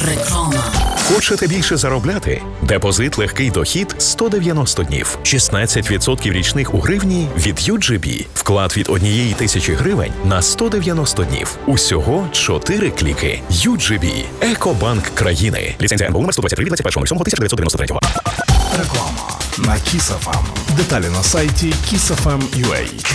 Реклама. Хочете більше заробляти? Депозит «Легкий дохід» 190 днів. 16% річних у гривні від UGB. Вклад від 1 тисячі гривень на 190 днів. Усього 4 кліки. UGB. Екобанк країни. Ліцензія НБУ номер 123 від 21.07.1993. Реклама на Kiss FM. Деталі на сайті kissfm.ua.